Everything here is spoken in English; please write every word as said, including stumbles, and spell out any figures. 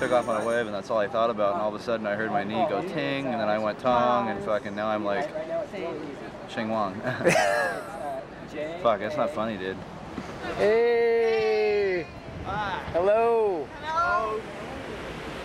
took off on a wave, and that's all I thought about. And all of a sudden, I heard my knee go ting, and then I went tong, and fucking now I'm like, Ching Wong. Fuck, that's not funny, dude. Hey.